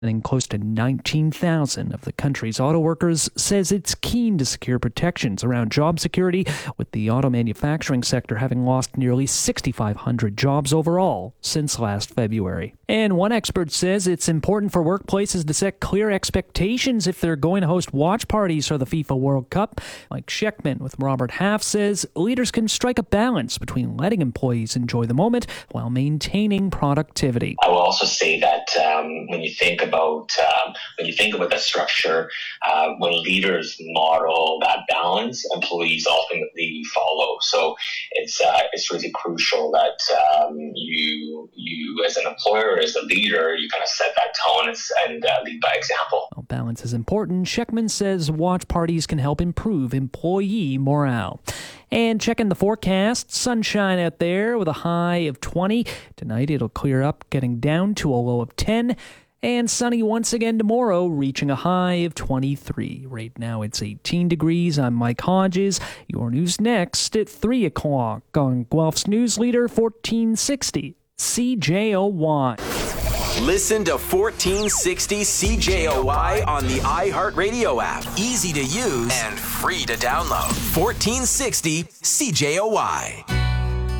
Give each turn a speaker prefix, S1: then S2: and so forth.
S1: And close to 19,000 of the country's auto workers says it's keen to secure protections around job security, with the auto manufacturing sector having lost nearly 6,500 jobs overall since last February. And one expert says it's important for workplaces to set clear expectations if they're going to host watch parties for the FIFA World Cup. Mike Schechtman with Robert Half says leaders can strike a balance between letting employees enjoy the moment while maintaining productivity.
S2: I will also say that when you think about the structure, when leaders model that balance, employees ultimately follow. So it's really crucial that you as an employer, as a leader, you kind of set that tone and lead by example.
S1: While balance is important, Schechtman says watch parties can help improve employee morale. And checking the forecast, sunshine out there with a high of 20. Tonight it'll clear up, getting down to a low of 10. And sunny once again tomorrow, reaching a high of 23. Right now it's 18 degrees. I'm Mike Hodges. Your news next at 3 o'clock on Guelph's News Leader 1460 CJOY.
S3: Listen to 1460 CJOY on the iHeartRadio app. Easy to use and free to download. 1460 CJOY.